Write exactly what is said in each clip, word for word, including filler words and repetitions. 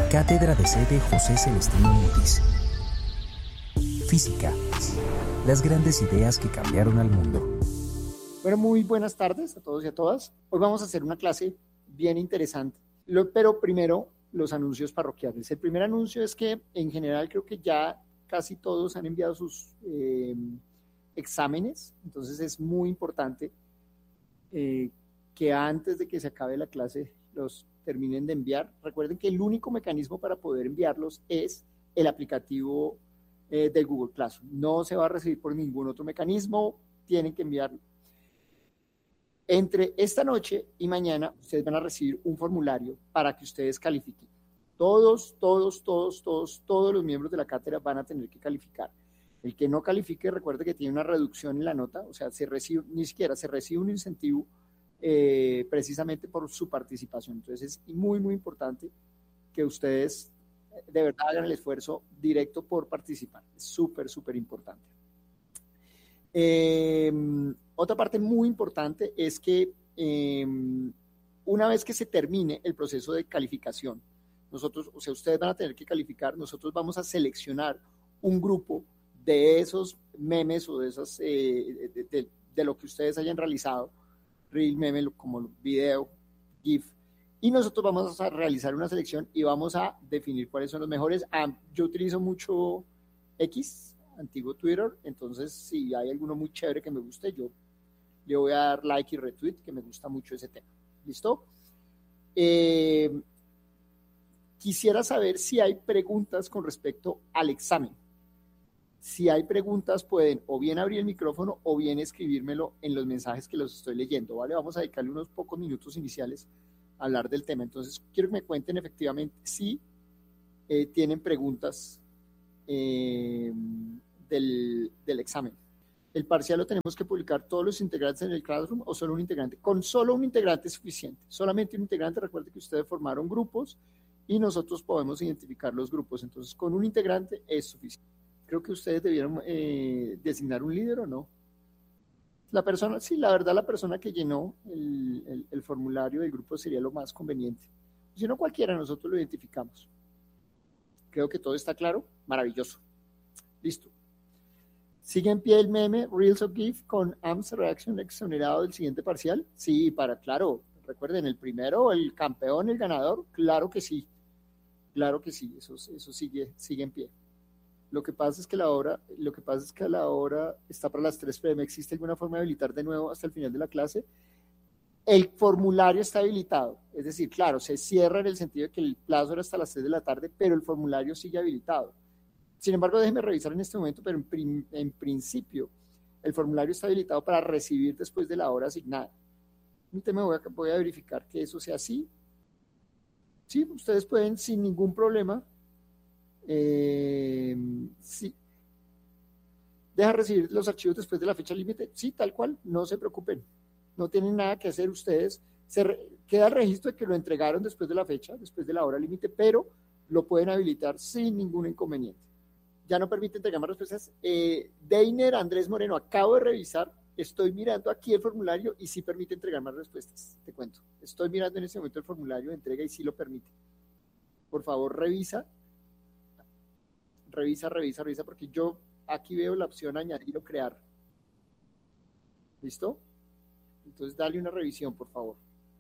Cátedra de sede José Celestino Mutis. Física. Las grandes ideas que cambiaron al mundo. Bueno, muy buenas tardes a todos y a todas. Hoy vamos a hacer una clase bien interesante, Lo, pero primero los anuncios parroquiales. El primer anuncio es que en general creo que ya casi todos han enviado sus eh, exámenes, entonces es muy importante eh, que antes de que se acabe la clase los terminen de enviar. Recuerden que el único mecanismo para poder enviarlos es el aplicativo eh, del Google Classroom. No se va a recibir por ningún otro mecanismo, tienen que enviarlo. Entre esta noche y mañana, ustedes van a recibir un formulario para que ustedes califiquen. Todos, todos, todos, todos, todos los miembros de la cátedra van a tener que calificar. El que no califique, recuerde que tiene una reducción en la nota, o sea, se recibe, ni siquiera se recibe un incentivo eh, precisamente por su participación. Entonces es muy, muy importante que ustedes de verdad hagan el esfuerzo directo por participar. Es súper, súper importante. Eh, otra parte muy importante es que eh, una vez que se termine el proceso de calificación, nosotros, o sea, ustedes van a tener que calificar, nosotros vamos a seleccionar un grupo de esos memes o de esas, eh, de, de, de lo que ustedes hayan realizado, reel, meme, como video, GIF, y nosotros vamos a realizar una selección y vamos a definir cuáles son los mejores. Ah, yo utilizo mucho X, antiguo Twitter, entonces si hay alguno muy chévere que me guste, yo le voy a dar like y retweet, que me gusta mucho ese tema. ¿Listo? Eh, quisiera saber si hay preguntas con respecto al examen. Si hay preguntas, pueden o bien abrir el micrófono o bien escribírmelo en los mensajes que los estoy leyendo, ¿vale? Vamos a dedicarle unos pocos minutos iniciales a hablar del tema. Entonces, quiero que me cuenten efectivamente si eh, tienen preguntas eh, del, del examen. ¿El parcial lo tenemos que publicar todos los integrantes en el Classroom o solo un integrante? Con solo un integrante es suficiente. Solamente un integrante, recuerde que ustedes formaron grupos y nosotros podemos identificar los grupos. Entonces, con un integrante es suficiente. Creo que ustedes debieron eh, designar un líder, ¿o no? La persona, sí, la verdad, la persona que llenó el, el, el formulario del grupo sería lo más conveniente. Si no, cualquiera, nosotros lo identificamos. Creo que todo está claro. Maravilloso. Listo. ¿Sigue en pie el meme Reels of GIF con A M S Reaction exonerado del siguiente parcial? Sí, para, claro, recuerden, el primero, el campeón, el ganador, claro que sí, claro que sí, eso, eso sigue, sigue en pie. Lo que pasa es que la hora, lo que pasa es que la hora está para las tres p m. ¿Existe alguna forma de habilitar de nuevo hasta el final de la clase? El formulario está habilitado, es decir, claro, se cierra en el sentido de que el plazo era hasta las seis de la tarde, pero el formulario sigue habilitado. Sin embargo, déjenme revisar en este momento, pero en, prim, en principio el formulario está habilitado para recibir después de la hora asignada. Permíteme, voy a, voy a verificar que eso sea así. Sí, ustedes pueden sin ningún problema. Eh, sí. ¿Deja recibir los archivos después de la fecha límite? Sí, tal cual, no se preocupen. No tienen nada que hacer ustedes. Se re, queda el registro de que lo entregaron después de la fecha, después de la hora límite, pero lo pueden habilitar sin ningún inconveniente. Ya no permite entregar más respuestas. Eh, Deiner Andrés Moreno, acabo de revisar, estoy mirando aquí el formulario y sí permite entregar más respuestas, te cuento. Estoy mirando en este momento el formulario de entrega y sí lo permite. Por favor, revisa, revisa, revisa, revisa, porque yo aquí veo la opción añadir o crear. ¿Listo? Entonces, dale una revisión, por favor.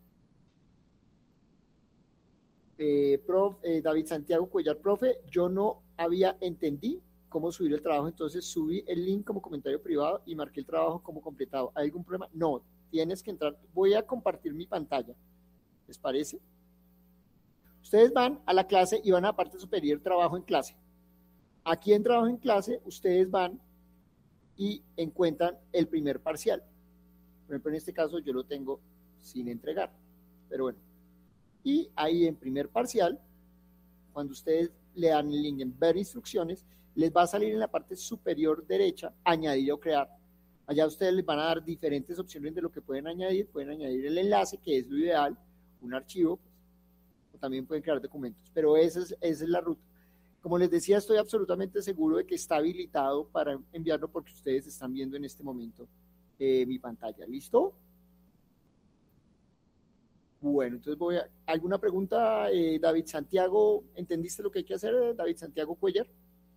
Eh, prof, eh, David Santiago Cuellar, profe, yo no había entendí cómo subir el trabajo, entonces subí el link como comentario privado y marqué el trabajo como completado. ¿Hay algún problema? No, tienes que entrar. Voy a compartir mi pantalla, ¿les parece? Ustedes van a la clase y van a la parte superior, trabajo en clase. Aquí en trabajo en clase, ustedes van y encuentran el primer parcial. Por ejemplo, en este caso yo lo tengo sin entregar, pero bueno. Y ahí en primer parcial, cuando ustedes le dan el link en ver instrucciones, les va a salir en la parte superior derecha, añadir o crear. Allá ustedes les van a dar diferentes opciones de lo que pueden añadir. Pueden añadir el enlace, que es lo ideal, un archivo, pues, o también pueden crear documentos. Pero esa es, esa es la ruta. Como les decía, estoy absolutamente seguro de que está habilitado para enviarlo porque ustedes están viendo en este momento eh, mi pantalla. ¿Listo? Bueno, entonces voy a... ¿Alguna pregunta, eh, David Santiago? ¿Entendiste lo que hay que hacer, David Santiago Cuellar?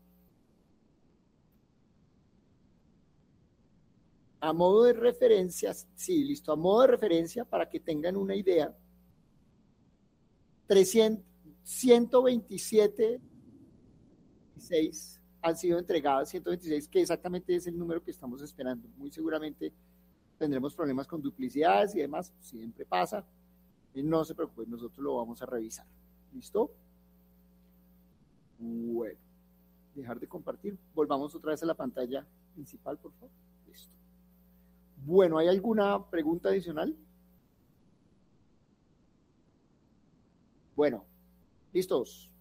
A modo de referencia, sí, listo, a modo de referencia, para que tengan una idea, trescientos, ciento veintisiete seis han sido entregadas, ciento veintiséis, que exactamente es el número que estamos esperando. Muy seguramente tendremos problemas con duplicidades y demás, siempre pasa. Y no se preocupen, nosotros lo vamos a revisar. ¿Listo? Bueno, dejar de compartir. Volvamos otra vez a la pantalla principal, por favor. Listo. Bueno, ¿hay alguna pregunta adicional? Bueno, listos.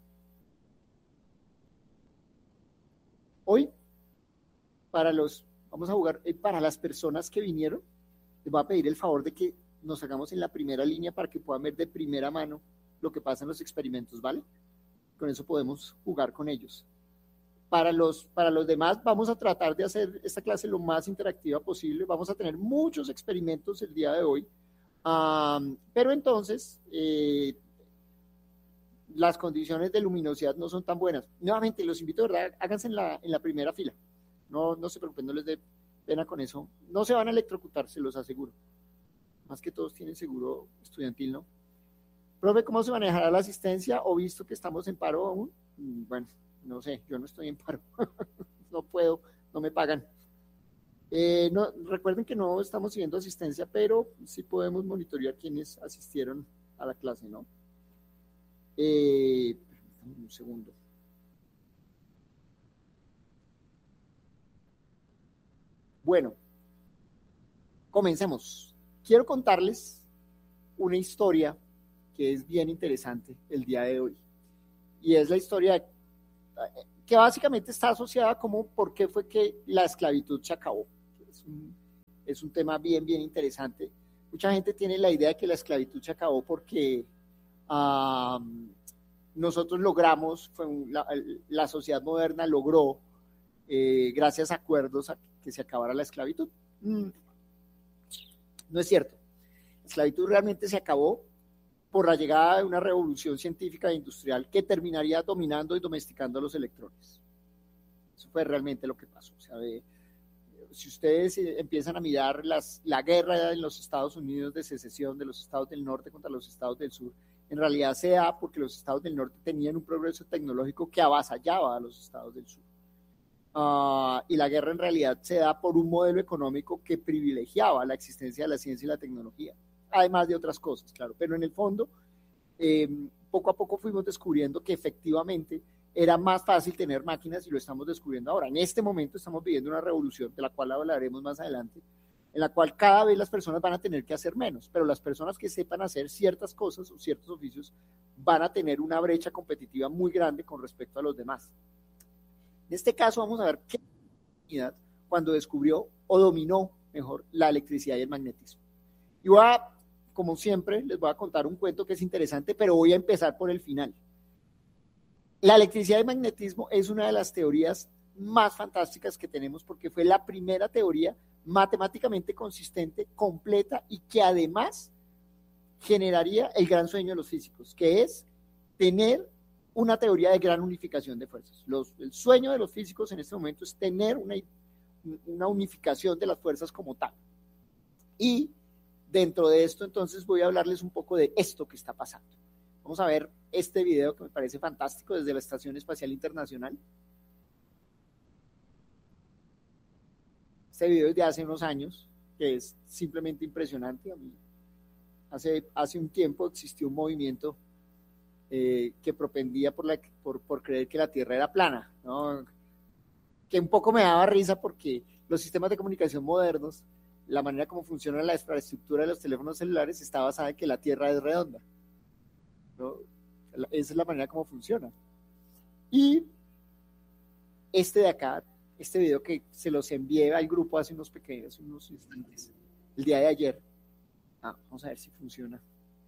Hoy, para los, vamos a jugar, eh, para las personas que vinieron, les voy a pedir el favor de que nos hagamos en la primera línea para que puedan ver de primera mano lo que pasa en los experimentos, ¿vale? Con eso podemos jugar con ellos. Para los, para los demás, vamos a tratar de hacer esta clase lo más interactiva posible. Vamos a tener muchos experimentos el día de hoy. Um, pero entonces, eh, las condiciones de luminosidad no son tan buenas. Nuevamente, los invito, ¿verdad? Háganse en la, en la primera fila. No, no se preocupen, no les dé pena con eso. No se van a electrocutar, se los aseguro. Más que todos tienen seguro estudiantil, ¿no? Profe, ¿cómo se manejará la asistencia? ¿O visto que estamos en paro aún? Bueno, no sé, yo no estoy en paro. No puedo, no me pagan. Eh, no, recuerden que no estamos siguiendo asistencia, pero sí podemos monitorear quienes asistieron a la clase, ¿no? Eh, un segundo. Bueno, comencemos. Quiero contarles una historia que es bien interesante el día de hoy. Y es la historia que básicamente está asociada como por qué fue que la esclavitud se acabó. Es un, es un tema bien, bien interesante. Mucha gente tiene la idea de que la esclavitud se acabó porque um, nosotros logramos, fue un, la, la sociedad moderna logró, eh, gracias a acuerdos, a que se acabara la esclavitud. Mm, no es cierto. La esclavitud realmente se acabó por la llegada de una revolución científica e industrial que terminaría dominando y domesticando a los electrones. Eso fue realmente lo que pasó. O sea, de, si ustedes empiezan a mirar las, la guerra en los Estados Unidos de secesión de los estados del norte contra los estados del sur, en realidad se da porque los estados del norte tenían un progreso tecnológico que avasallaba a los estados del sur. Uh, y la guerra en realidad se da por un modelo económico que privilegiaba la existencia de la ciencia y la tecnología, además de otras cosas, claro, pero en el fondo, eh, poco a poco fuimos descubriendo que efectivamente era más fácil tener máquinas y lo estamos descubriendo ahora. En este momento estamos viviendo una revolución, de la cual hablaremos más adelante, en la cual cada vez las personas van a tener que hacer menos, pero las personas que sepan hacer ciertas cosas o ciertos oficios van a tener una brecha competitiva muy grande con respecto a los demás. En este caso vamos a ver qué humanidad cuando descubrió o dominó mejor la electricidad y el magnetismo. Y voy a, como siempre, les voy a contar un cuento que es interesante, pero voy a empezar por el final. La electricidad y el magnetismo es una de las teorías más fantásticas que tenemos porque fue la primera teoría matemáticamente consistente, completa y que además generaría el gran sueño de los físicos, que es tener una teoría de gran unificación de fuerzas. Los, el sueño de los físicos en este momento es tener una, una unificación de las fuerzas como tal. Y dentro de esto, entonces, voy a hablarles un poco de esto que está pasando. Vamos a ver este video que me parece fantástico desde la Estación Espacial Internacional. Este video es de hace unos años, que es simplemente impresionante. A mí, hace, hace un tiempo existió un movimiento eh, que propendía por, la, por, por creer que la Tierra era plana, ¿no? Que un poco me daba risa porque los sistemas de comunicación modernos, la manera como funciona la infraestructura de los teléfonos celulares está basada en que la Tierra es redonda, ¿no? Esa es la manera como funciona. Y este de acá, este video que se los envié al grupo hace unos pequeños, unos instantes, el día de ayer. Ah, vamos a ver si funciona.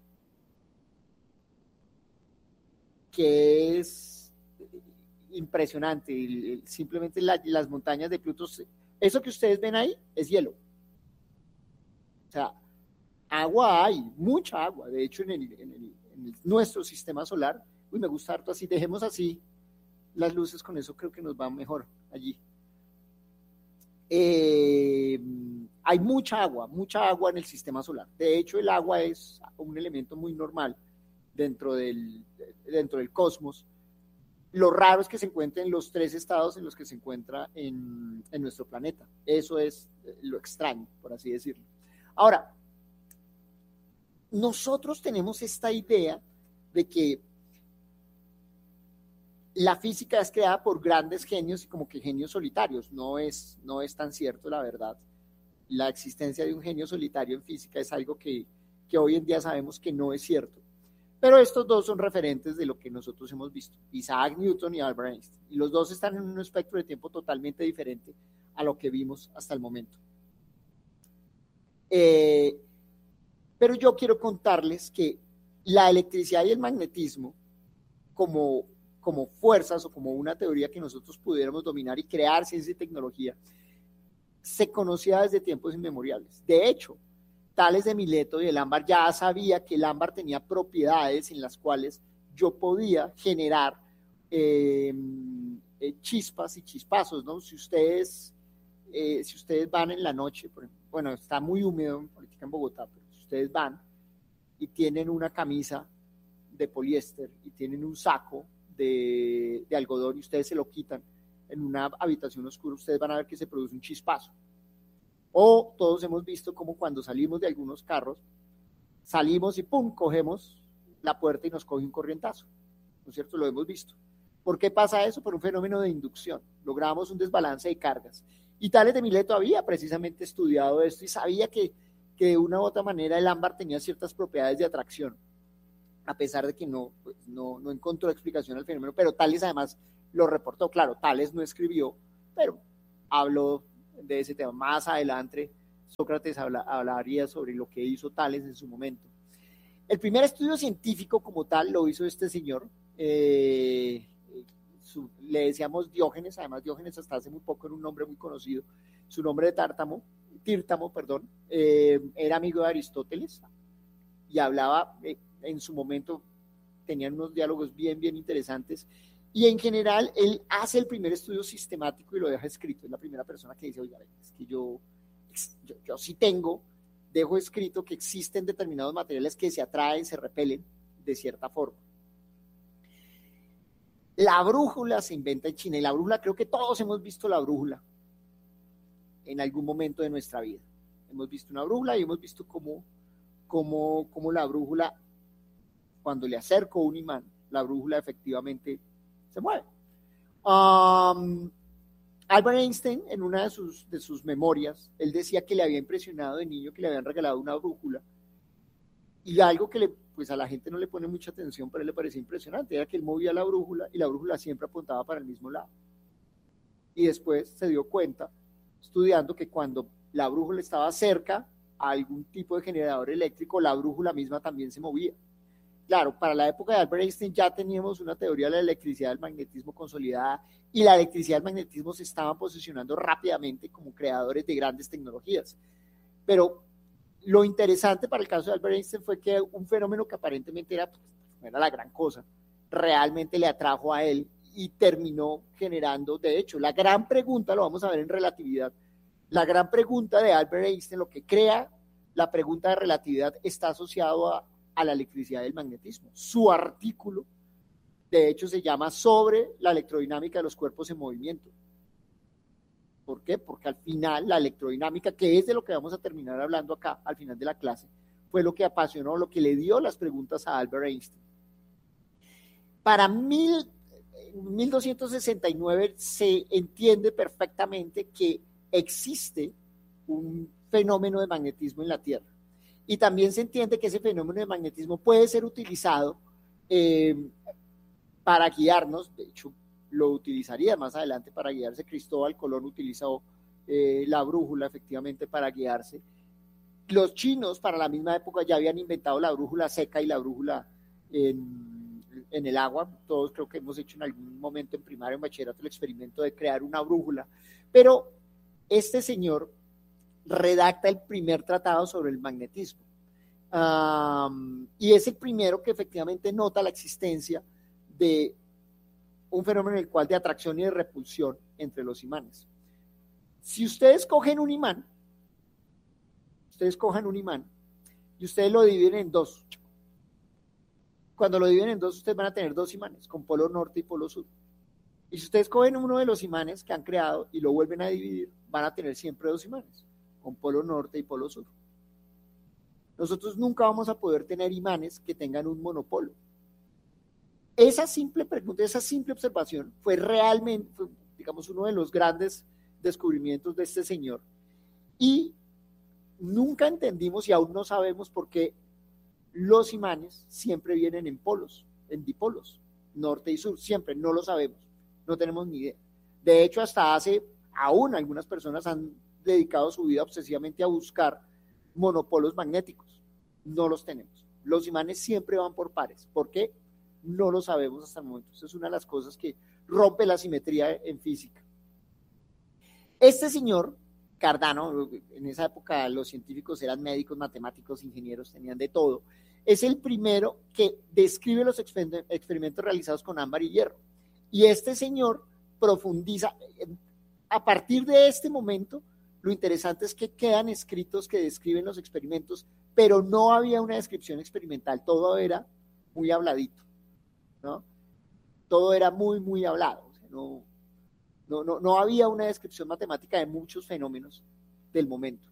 Que es impresionante. Simplemente la, las montañas de Pluto, eso que ustedes ven ahí es hielo. O sea, Agua hay, mucha agua. De hecho, en, el, en, el, en el, nuestro sistema solar, uy, me gusta harto así, dejemos así las luces, con eso creo que nos va mejor allí. Eh, hay mucha agua, mucha agua en el sistema solar. De hecho, el agua es un elemento muy normal dentro del, dentro del cosmos. Lo raro es que se encuentre en los tres estados en los que se encuentra en, en nuestro planeta. Eso es lo extraño, por así decirlo. Ahora, nosotros tenemos esta idea de que la física es creada por grandes genios y como que genios solitarios. No es, no es tan cierto, la verdad. La existencia de un genio solitario en física es algo que, que hoy en día sabemos que no es cierto. Pero estos dos son referentes de lo que nosotros hemos visto, Isaac Newton y Albert Einstein. Y los dos están en un espectro de tiempo totalmente diferente a lo que vimos hasta el momento. Eh, pero yo quiero contarles que la electricidad y el magnetismo, como, como fuerzas o como una teoría que nosotros pudiéramos dominar y crear ciencia y tecnología, se conocía desde tiempos inmemoriales. De hecho, Tales de Mileto y el ámbar ya sabía que el ámbar tenía propiedades en las cuales yo podía generar eh, eh, chispas y chispazos, ¿no? Si ustedes, eh, si ustedes van en la noche, por ejemplo, bueno, está muy húmedo ahorita en Bogotá, pero si ustedes van y tienen una camisa de poliéster y tienen un saco de, de algodón y ustedes se lo quitan en una habitación oscura, ustedes van a ver que se produce un chispazo. O todos hemos visto como cuando salimos de algunos carros, salimos y pum, cogemos la puerta y nos coge un corrientazo, ¿no es cierto? Lo hemos visto. ¿Por qué pasa eso? Por un fenómeno de inducción. Logramos un desbalance de cargas. Y Tales de Mileto había precisamente estudiado esto y sabía que, que de una u otra manera el ámbar tenía ciertas propiedades de atracción, a pesar de que no, pues, no, no encontró explicación al fenómeno, pero Tales además lo reportó. Claro, Tales no escribió, pero habló de ese tema. Más adelante, Sócrates habla, hablaría sobre lo que hizo Tales en su momento. El primer estudio científico como tal lo hizo este señor, eh, su, le decíamos Diógenes, además Diógenes hasta hace muy poco era un nombre muy conocido, su nombre de Tártamo, Tírtamo, perdón, eh, era amigo de Aristóteles y hablaba, eh, en su momento tenían unos diálogos bien, bien interesantes. Y en general, él hace el primer estudio sistemático y lo deja escrito. Es la primera persona que dice, oiga, es que yo, yo, yo sí tengo, dejo escrito que existen determinados materiales que se atraen, se repelen de cierta forma. La brújula se inventa en China y la brújula, creo que todos hemos visto la brújula en algún momento de nuestra vida. Hemos visto una brújula y hemos visto cómo, cómo, cómo la brújula, cuando le acerco un imán, la brújula efectivamente se mueve. Um, Albert Einstein, en una de sus, de sus memorias, él decía que le había impresionado de niño que le habían regalado una brújula y algo que le, pues a la gente no le pone mucha atención, pero a él le parecía impresionante, era que él movía la brújula y la brújula siempre apuntaba para el mismo lado. Y después se dio cuenta, estudiando, que cuando la brújula estaba cerca a algún tipo de generador eléctrico, la brújula misma también se movía. Claro, para la época de Albert Einstein ya teníamos una teoría de la electricidad del magnetismo consolidada y la electricidad del magnetismo se estaban posicionando rápidamente como creadores de grandes tecnologías. Pero lo interesante para el caso de Albert Einstein fue que un fenómeno que aparentemente era, pues, no era la gran cosa, realmente le atrajo a él y terminó generando, de hecho, la gran pregunta, lo vamos a ver en relatividad, la gran pregunta de Albert Einstein, lo que crea la pregunta de relatividad está asociado a a la electricidad del magnetismo. Su artículo, de hecho, se llama Sobre la electrodinámica de los cuerpos en movimiento. ¿Por qué? Porque al final la electrodinámica, que es de lo que vamos a terminar hablando acá al final de la clase, fue lo que apasionó, lo que le dio las preguntas a Albert Einstein. Para mil, mil doscientos sesenta y nueve se entiende perfectamente que existe un fenómeno de magnetismo en la Tierra. Y también se entiende que ese fenómeno de magnetismo puede ser utilizado eh, para guiarnos. De hecho, lo utilizaría más adelante para guiarse. Cristóbal Colón utilizó eh, la brújula efectivamente para guiarse. Los chinos para la misma época ya habían inventado la brújula seca y la brújula en, en el agua. Todos creo que hemos hecho en algún momento en primaria o en bachillerato el experimento de crear una brújula. Pero este señor redacta el primer tratado sobre el magnetismo. Um, y es el primero que efectivamente nota la existencia de un fenómeno en el cual de atracción y de repulsión entre los imanes. Si ustedes cogen un imán, ustedes cogen un imán y ustedes lo dividen en dos. Cuando lo dividen en dos, ustedes van a tener dos imanes, con polo norte y polo sur. Y si ustedes cogen uno de los imanes que han creado y lo vuelven a dividir, van a tener siempre dos imanes, con polo norte y polo sur. Nosotros nunca vamos a poder tener imanes que tengan un monopolo. Esa simple pregunta, esa simple observación fue realmente, fue, digamos, uno de los grandes descubrimientos de este señor. Y nunca entendimos y aún no sabemos por qué los imanes siempre vienen en polos, en dipolos, norte y sur, siempre, no lo sabemos, no tenemos ni idea. De hecho, hasta hace, aún algunas personas han dedicado su vida obsesivamente a buscar monopolos magnéticos, no los tenemos. Los imanes siempre van por pares. ¿Por qué? No lo sabemos hasta el momento. Esa es una de las cosas que rompe la simetría en física. Este señor Cardano, en esa época los científicos eran médicos, matemáticos, ingenieros, tenían de todo, es el primero que describe los experimentos realizados con ámbar y hierro. Y este señor profundiza, a partir de este momento, lo interesante es que quedan escritos que describen los experimentos, pero no había una descripción experimental, todo era muy habladito, ¿no? Todo era muy, muy hablado, o sea, no, no, no, no había una descripción matemática de muchos fenómenos del momento.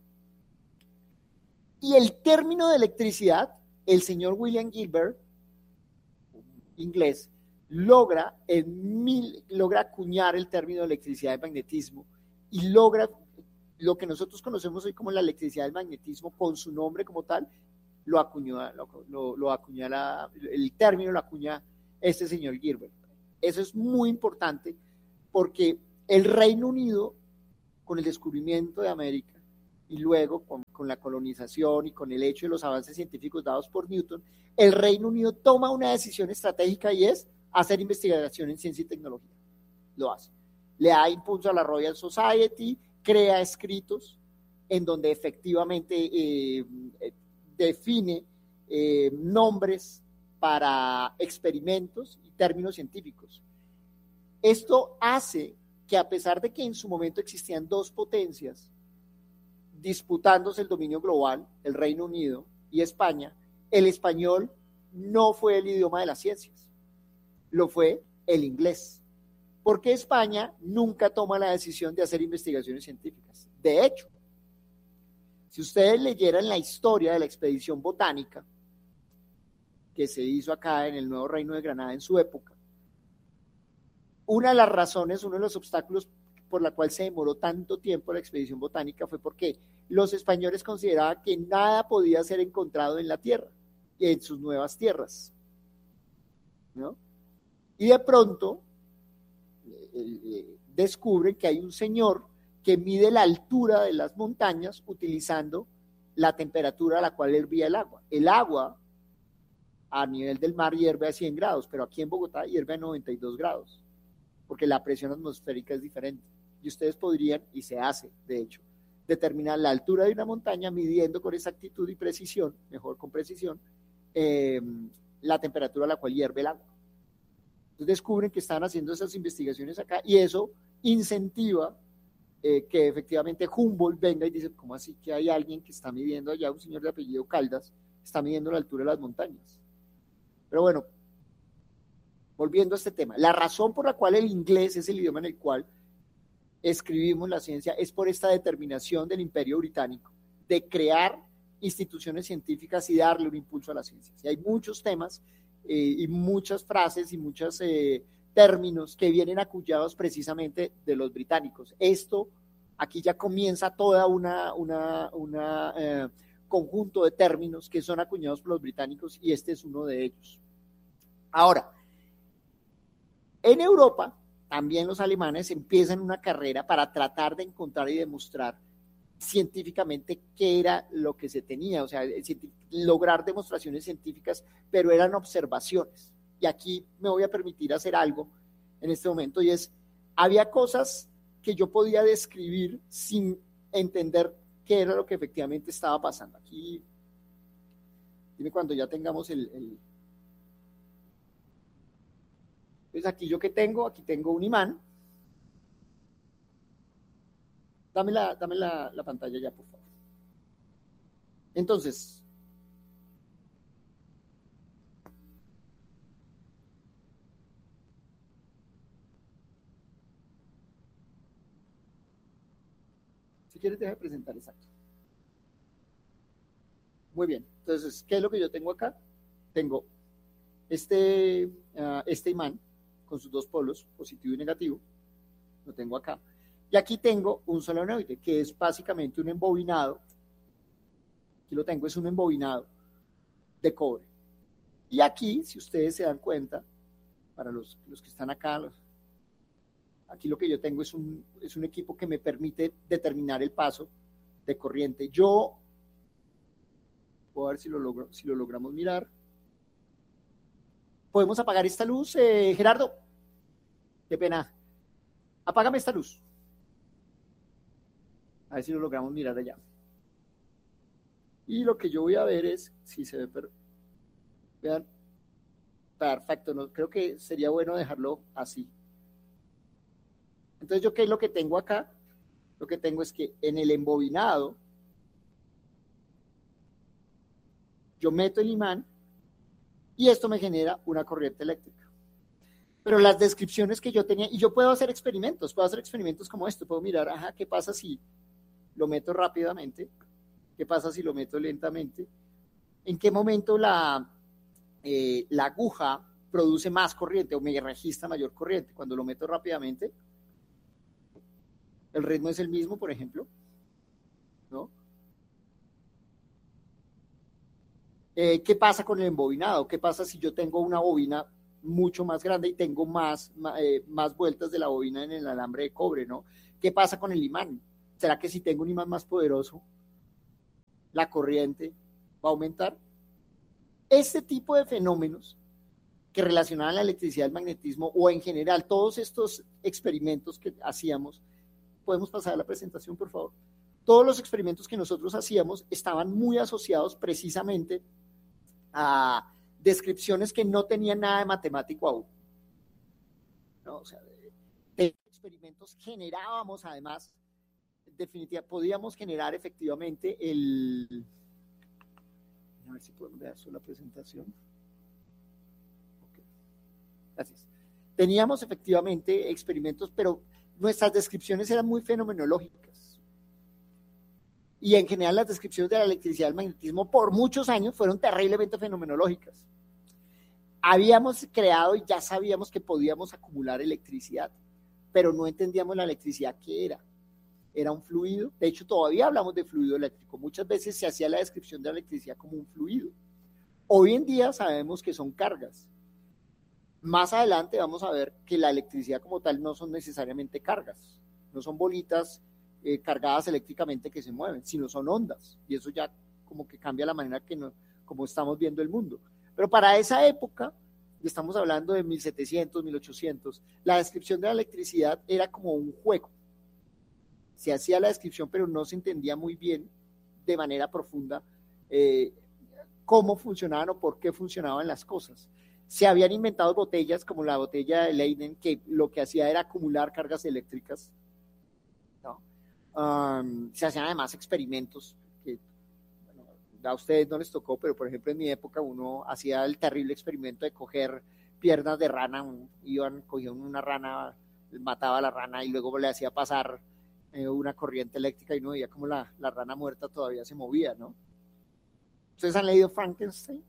Y el término de electricidad, el señor William Gilbert, inglés, logra, en mil, logra acuñar el término de electricidad de magnetismo y logra lo que nosotros conocemos hoy como la electricidad del magnetismo, con su nombre como tal, lo acuñó, lo, lo, lo acuña la, el término lo acuña este señor Gilbert. Eso es muy importante porque el Reino Unido, con el descubrimiento de América y luego con, con la colonización y con el hecho de los avances científicos dados por Newton, el Reino Unido toma una decisión estratégica y es hacer investigación en ciencia y tecnología. Lo hace. Le da impulso a la Royal Society, crea escritos en donde efectivamente eh, define eh, nombres para experimentos y términos científicos. Esto hace que, a pesar de que en su momento existían dos potencias disputándose el dominio global, el Reino Unido y España, el español no fue el idioma de las ciencias, lo fue el inglés. Porque España nunca toma la decisión de hacer investigaciones científicas. De hecho, si ustedes leyeran la historia de la expedición botánica que se hizo acá en el Nuevo Reino de Granada en su época, una de las razones, uno de los obstáculos por la cual se demoró tanto tiempo la expedición botánica fue porque los españoles consideraban que nada podía ser encontrado en la tierra, en sus nuevas tierras, ¿no? Y de pronto descubren que hay un señor que mide la altura de las montañas utilizando la temperatura a la cual hervía el agua. El agua a nivel del mar hierve a cien grados, pero aquí en Bogotá hierve a noventa y dos grados, porque la presión atmosférica es diferente. Y ustedes podrían, y se hace, de hecho, determinar la altura de una montaña midiendo con exactitud y precisión, mejor con precisión, eh, la temperatura a la cual hierve el agua. Entonces descubren que están haciendo esas investigaciones acá y eso incentiva eh, que efectivamente Humboldt venga y dice, ¿cómo así que hay alguien que está midiendo allá, un señor de apellido Caldas, está midiendo la altura de las montañas? Pero bueno, volviendo a este tema, la razón por la cual el inglés es el idioma en el cual escribimos la ciencia es por esta determinación del Imperio Británico de crear instituciones científicas y darle un impulso a la ciencia. Y hay muchos temas eh, y muchas frases y muchos eh, términos que vienen acuñados precisamente de los británicos. Esto, aquí ya comienza toda una, una, una eh, conjunto de términos que son acuñados por los británicos y este es uno de ellos. Ahora, en Europa, también los alemanes empiezan una carrera para tratar de encontrar y demostrar científicamente qué era lo que se tenía, o sea, lograr demostraciones científicas, pero eran observaciones. Y aquí me voy a permitir hacer algo en este momento, y es, había cosas que yo podía describir sin entender qué era lo que efectivamente estaba pasando. Aquí Dime cuando ya tengamos el... el... Pues aquí yo que tengo, aquí tengo un imán. Dame la, dame la, la pantalla ya, por favor. Entonces, si quieres, deja de presentar, exacto. Muy bien, entonces, ¿qué es lo que yo tengo acá? Tengo este, uh, este imán con sus dos polos, positivo y negativo, lo tengo acá. Y aquí tengo un solenoide, que es básicamente un embobinado. Aquí lo tengo, es un embobinado de cobre. Y aquí, si ustedes se dan cuenta, para los, los que están acá, los, aquí lo que yo tengo es un, es un equipo que me permite determinar el paso de corriente. Yo, voy a ver si lo, logro, si lo logramos mirar. ¿Podemos apagar esta luz, eh, Gerardo? Qué pena. Apágame esta luz. A ver si lo logramos mirar allá. Y lo que yo voy a ver es si se ve, pero vean, perfecto, no, creo que sería bueno dejarlo así. Entonces, ¿yo qué es lo que tengo acá? Lo que tengo es que en el embobinado yo meto el imán y esto me genera una corriente eléctrica. Pero las descripciones que yo tenía, y yo puedo hacer experimentos, puedo hacer experimentos como esto, puedo mirar, ajá, ¿qué pasa si lo meto rápidamente? ¿Qué pasa si lo meto lentamente? ¿En qué momento la, eh, la aguja produce más corriente o me registra mayor corriente? Cuando lo meto rápidamente, el ritmo es el mismo, por ejemplo, ¿no? Eh, ¿Qué pasa con el embobinado? ¿Qué pasa si yo tengo una bobina mucho más grande y tengo más, eh, más vueltas de la bobina en el alambre de cobre, ¿no? ¿Qué pasa con el imán? ¿Será que si tengo un imán más poderoso, la corriente va a aumentar? Este tipo de fenómenos que relacionaban la electricidad al magnetismo o en general todos estos experimentos que hacíamos, ¿podemos pasar a la presentación, por favor? Todos los experimentos que nosotros hacíamos estaban muy asociados precisamente a descripciones que no tenían nada de matemático aún. ¿No? O sea, de, de experimentos generábamos además, definitivamente, podíamos generar efectivamente el... A ver si podemos ver solo la presentación. Okay. Gracias. Teníamos efectivamente experimentos, pero nuestras descripciones eran muy fenomenológicas. Y en general las descripciones de la electricidad y el magnetismo por muchos años fueron terriblemente fenomenológicas. Habíamos creado y ya sabíamos que podíamos acumular electricidad, pero no entendíamos la electricidad qué era. Era un fluido. De hecho, todavía hablamos de fluido eléctrico. Muchas veces se hacía la descripción de la electricidad como un fluido. Hoy en día sabemos que son cargas. Más adelante vamos a ver que la electricidad como tal no son necesariamente cargas, no son bolitas eh, cargadas eléctricamente que se mueven, sino son ondas, y eso ya como que cambia la manera que no, como estamos viendo el mundo. Pero para esa época, estamos hablando de mil setecientos, mil ochocientos, la descripción de la electricidad era como un juego. Se hacía la descripción, pero no se entendía muy bien de manera profunda eh, cómo funcionaban o por qué funcionaban las cosas. Se habían inventado botellas como la botella de Leyden, que lo que hacía era acumular cargas eléctricas, ¿no? Um, se hacían además experimentos que, bueno, a ustedes no les tocó, pero por ejemplo en mi época uno hacía el terrible experimento de coger piernas de rana, un, iban, cogían una rana, mataba a la rana y luego le hacía pasar eh, una corriente eléctrica y uno veía como la, la rana muerta todavía se movía, ¿no? ¿Ustedes han leído Frankenstein?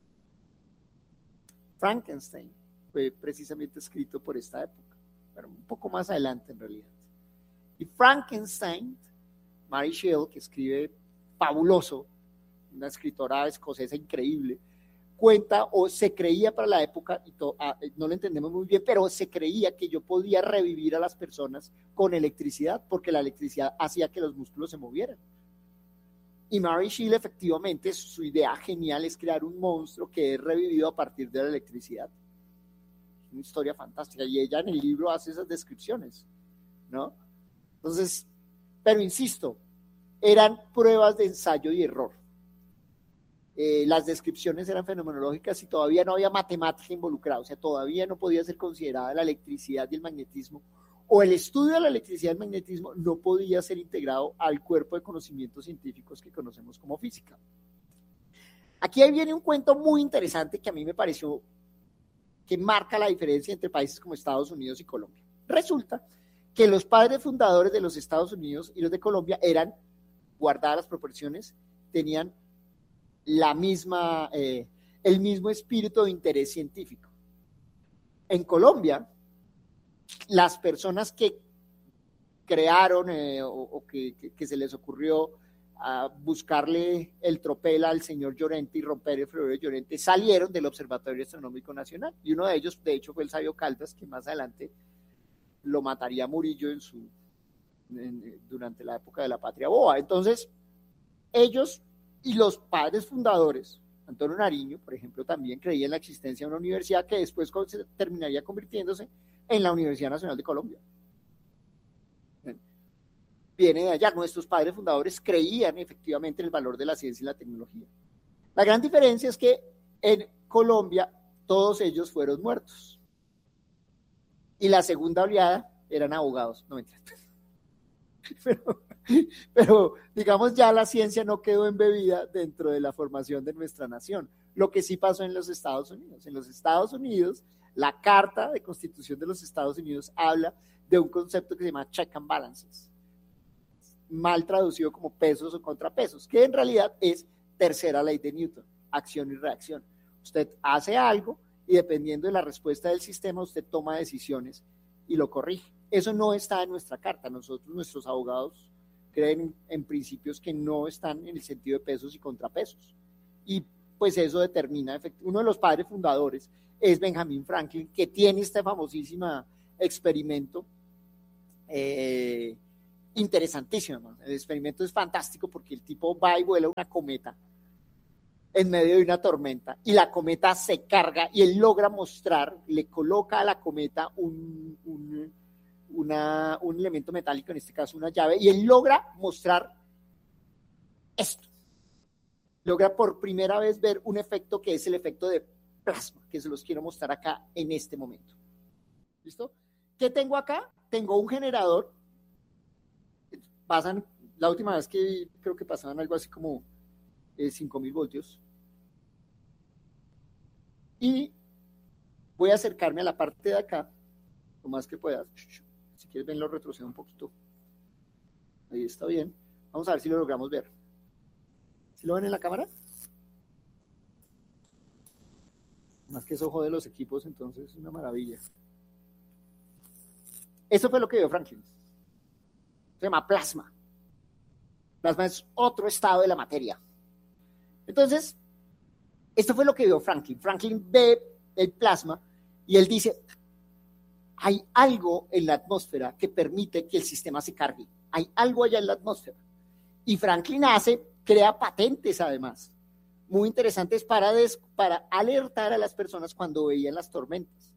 Frankenstein fue precisamente escrito por esta época, pero un poco más adelante en realidad. Y Frankenstein, Mary Shelley, que escribe fabuloso, una escritora escocesa increíble, cuenta o se creía para la época, y to, ah, no lo entendemos muy bien, pero se creía que yo podía revivir a las personas con electricidad, porque la electricidad hacía que los músculos se movieran. Y Mary Shelley, efectivamente, su idea genial es crear un monstruo que es revivido a partir de la electricidad. Una historia fantástica. Y ella en el libro hace esas descripciones, ¿no? Entonces, pero insisto, eran pruebas de ensayo y error. eh, las descripciones eran fenomenológicas y todavía no había matemática involucrada, o sea, todavía no podía ser considerada la electricidad y el magnetismo, o el estudio de la electricidad y el magnetismo no podía ser integrado al cuerpo de conocimientos científicos que conocemos como física. Aquí viene un cuento muy interesante que a mí me pareció que marca la diferencia entre países como Estados Unidos y Colombia. Resulta que los padres fundadores de los Estados Unidos y los de Colombia eran, guardadas las proporciones, tenían la misma, eh, el mismo espíritu de interés científico. En Colombia, las personas que crearon eh, o, o que, que, que se les ocurrió a buscarle el tropel al señor Llorente y romper el florero de Llorente, salieron del Observatorio Astronómico Nacional, y uno de ellos, de hecho, fue el sabio Caldas, que más adelante lo mataría Murillo en su, en, durante la época de la Patria Boba. Entonces, ellos y los padres fundadores, Antonio Nariño, por ejemplo, también creía en la existencia de una universidad que después terminaría convirtiéndose en la Universidad Nacional de Colombia. Viene de allá. Nuestros padres fundadores creían efectivamente en el valor de la ciencia y la tecnología. La gran diferencia es que en Colombia todos ellos fueron muertos. Y la segunda oleada eran abogados. No me entiendo. Pero, pero, digamos, ya la ciencia no quedó embebida dentro de la formación de nuestra nación. Lo que sí pasó en los Estados Unidos. En los Estados Unidos, la Carta de Constitución de los Estados Unidos habla de un concepto que se llama check and balances, mal traducido como pesos o contrapesos, que en realidad es tercera ley de Newton, acción y reacción. Usted hace algo y dependiendo de la respuesta del sistema, usted toma decisiones y lo corrige. Eso no está en nuestra carta. Nosotros, nuestros abogados, creen en, en principios que no están en el sentido de pesos y contrapesos. Y pues eso determina, uno de los padres fundadores es Benjamin Franklin, que tiene este famosísimo experimento eh, interesantísimo. El experimento es fantástico porque el tipo va y vuela una cometa en medio de una tormenta y la cometa se carga y él logra mostrar, le coloca a la cometa un, un, una, un elemento metálico, en este caso una llave, y él logra mostrar esto. Logra por primera vez ver un efecto que es el efecto de plasma, que se los quiero mostrar acá en este momento. ¿Listo? ¿Qué tengo acá? Tengo un generador. Pasan, la última vez que creo que pasaban algo así como eh, cinco mil voltios. Y voy a acercarme a la parte de acá, lo más que pueda. Si quieres ven, lo retrocedo un poquito. Ahí está bien. Vamos a ver si lo logramos ver. ¿Sí lo ven en la cámara? Más que eso jode los equipos, entonces es una maravilla. Eso fue lo que vio Franklin. Se llama plasma. Plasma es otro estado de la materia. Entonces, esto fue lo que vio Franklin. Franklin ve el plasma y él dice, hay algo en la atmósfera que permite que el sistema se cargue. Hay algo allá en la atmósfera. Y Franklin hace, crea patentes además, muy interesantes para, des, para alertar a las personas cuando veían las tormentas.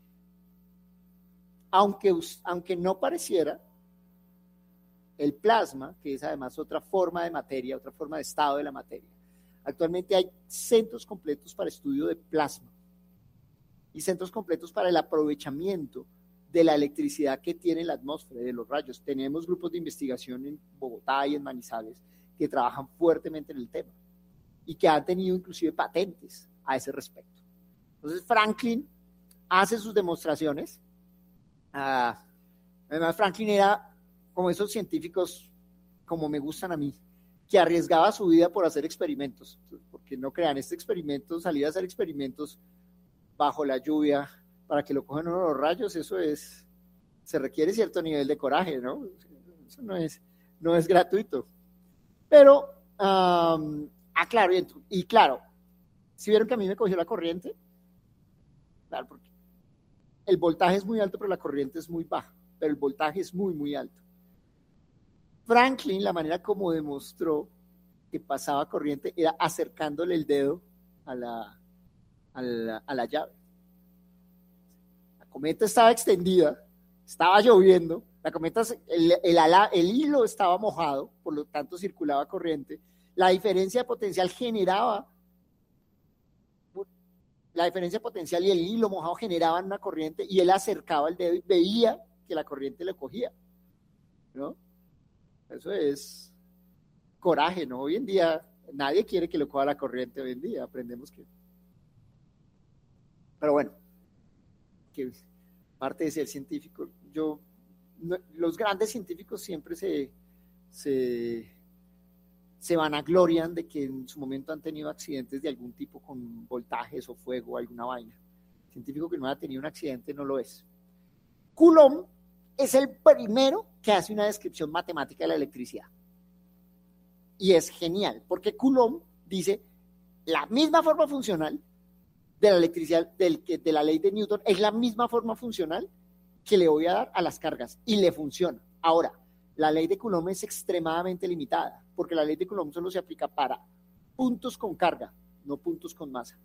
Aunque, aunque no pareciera, el plasma, que es además otra forma de materia, otra forma de estado de la materia. Actualmente hay centros completos para estudio de plasma y centros completos para el aprovechamiento de la electricidad que tiene la atmósfera, de los rayos. Tenemos grupos de investigación en Bogotá y en Manizales que trabajan fuertemente en el tema y que han tenido inclusive patentes a ese respecto. Entonces Franklin hace sus demostraciones. Uh, además Franklin era como esos científicos, como me gustan a mí, que arriesgaba su vida por hacer experimentos, porque no crean, este experimento, salir a hacer experimentos bajo la lluvia, para que lo cojan uno los rayos, eso es, se requiere cierto nivel de coraje, ¿no? Eso no es, no es gratuito. Pero, um, ah, claro, y, y claro, ¿sí vieron que a mí me cogió la corriente? Claro, porque el voltaje es muy alto, pero la corriente es muy baja, pero el voltaje es muy, muy alto. Franklin, la manera como demostró que pasaba corriente era acercándole el dedo a la, a la, a la llave. La cometa estaba extendida, estaba lloviendo, la cometa, el, el, ala, el hilo estaba mojado, por lo tanto circulaba corriente, la diferencia de potencial generaba la diferencia potencial y el hilo mojado generaban una corriente y él acercaba el dedo y veía que la corriente le cogía, ¿no? Eso es coraje, ¿no? Hoy en día nadie quiere que le coja la corriente, hoy en día aprendemos que... Pero bueno, que parte de ser científico, yo, no, los grandes científicos siempre se, se, se vanaglorian de que en su momento han tenido accidentes de algún tipo con voltajes o fuego o alguna vaina. El científico que no haya tenido un accidente no lo es. Coulomb es el primero que hace una descripción matemática de la electricidad. Y es genial, porque Coulomb dice la misma forma funcional de la electricidad, del, de la ley de Newton, es la misma forma funcional que le voy a dar a las cargas, y le funciona. Ahora, la ley de Coulomb es extremadamente limitada, porque la ley de Coulomb solo se aplica para puntos con carga, no puntos con masa.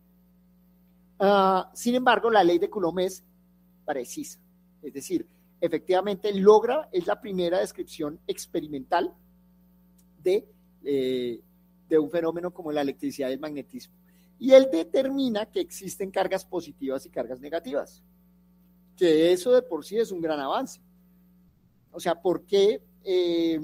Uh, sin embargo, la ley de Coulomb es precisa, es decir, efectivamente logra, es la primera descripción experimental de, eh, de un fenómeno como la electricidad y el magnetismo. Y él determina que existen cargas positivas y cargas negativas, que eso de por sí es un gran avance. O sea, ¿por qué, eh,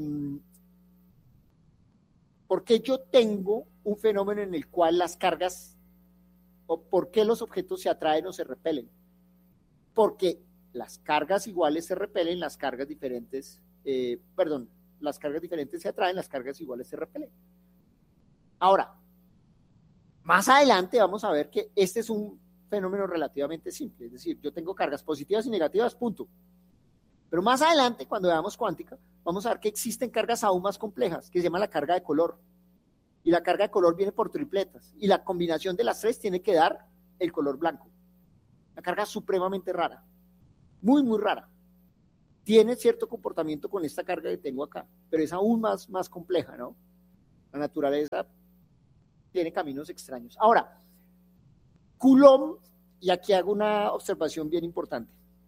¿por qué yo tengo un fenómeno en el cual las cargas, o por qué los objetos se atraen o se repelen? Porque las cargas iguales se repelen, las cargas diferentes, eh, perdón, las cargas diferentes se atraen, las cargas iguales se repelen. Ahora, más adelante vamos a ver que este es un fenómeno relativamente simple, es decir, yo tengo cargas positivas y negativas, punto. Pero más adelante, cuando veamos cuántica, vamos a ver que existen cargas aún más complejas, que se llama la carga de color. Y la carga de color viene por tripletas, y la combinación de las tres tiene que dar el color blanco. Una carga supremamente rara, muy, muy rara. Tiene cierto comportamiento con esta carga que tengo acá, pero es aún más, más compleja, ¿no? La naturaleza tiene caminos extraños. Ahora, Coulomb, y aquí hago una observación bien importante.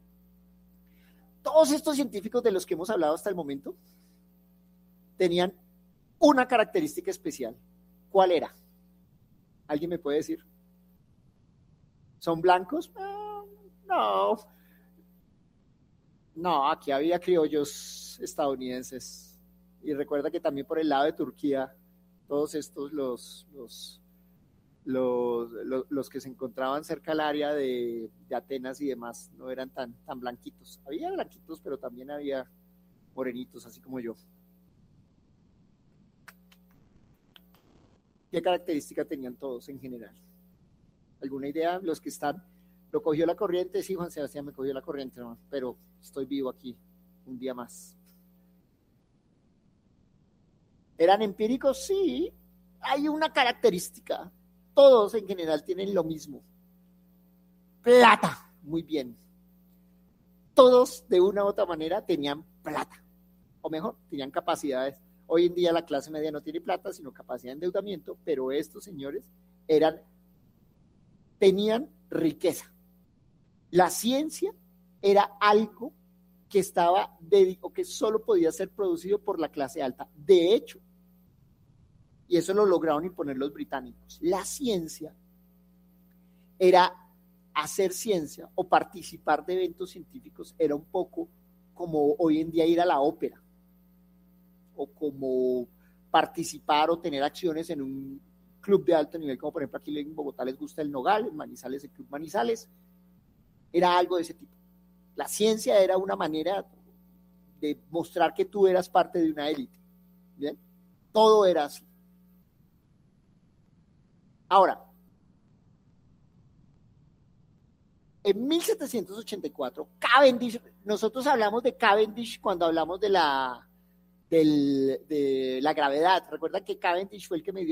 Todos estos científicos de los que hemos hablado hasta el momento tenían una característica especial. ¿Cuál era? ¿Alguien me puede decir? ¿Son blancos? No, no. No, aquí había criollos estadounidenses. Y recuerda que también por el lado de Turquía, todos estos, los, los, los, los, los que se encontraban cerca del área de, de Atenas y demás, no eran tan, tan blanquitos. Había blanquitos, pero también había morenitos, así como yo. ¿Qué característica tenían todos en general? ¿Alguna idea? Los que están, ¿lo cogió la corriente? Sí, Juan Sebastián, me cogió la corriente, ¿no? Pero estoy vivo aquí un día más. ¿Eran empíricos? Sí. Hay una característica. Todos en general tienen lo mismo. Plata. Muy bien. Todos de una u otra manera tenían plata. O mejor, tenían capacidades. Hoy en día la clase media no tiene plata, sino capacidad de endeudamiento, pero estos señores eran, tenían riqueza. La ciencia era algo que estaba dedicado, que solo podía ser producido por la clase alta. De hecho, y eso lo lograron imponer los británicos, la ciencia era hacer ciencia o participar de eventos científicos, era un poco como hoy en día ir a la ópera, o como participar o tener acciones en un club de alto nivel, como por ejemplo aquí en Bogotá les gusta el Nogal, en Manizales el Club Manizales, era algo de ese tipo. La ciencia era una manera de mostrar que tú eras parte de una élite, ¿bien? Todo era así. Ahora, en mil setecientos ochenta y cuatro, Cavendish, nosotros hablamos de Cavendish cuando hablamos de la, del, de la gravedad. Recuerda que Cavendish fue el que me dio